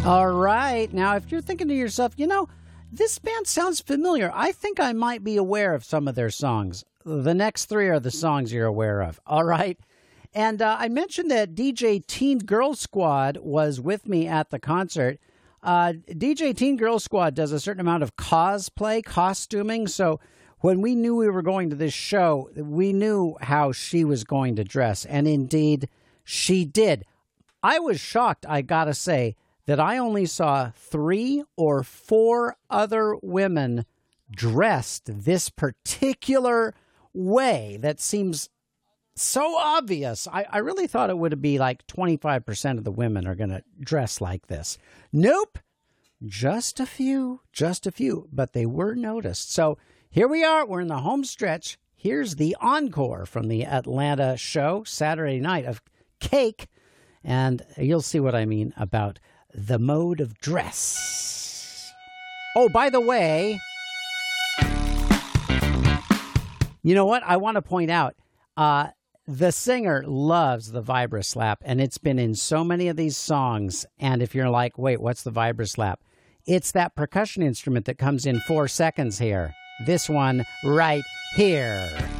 All right. Now, if you're thinking to yourself, this band sounds familiar. I think I might be aware of some of their songs. The next three are the songs you're aware of. All right. And I mentioned that DJ Teen Girl Squad was with me at the concert. DJ Teen Girl Squad does a certain amount of costuming. So when we knew we were going to this show, we knew how she was going to dress. And indeed, she did. I was shocked, I gotta say, that I only saw 3 or 4 other women dressed this particular way that seems so obvious. I really thought it would be like 25% of the women are going to dress like this. Nope. Just a few, but they were noticed. So here we are. We're in the home stretch. Here's the encore from the Atlanta show, Saturday night, of Cake. And you'll see what I mean about the mode of dress. Oh, by the way, you know what? I want to point out, the singer loves the vibra-slap, and it's been in so many of these songs. And if you're like, wait, what's the vibra-slap? It's that percussion instrument that comes in 4 seconds here. This one right here.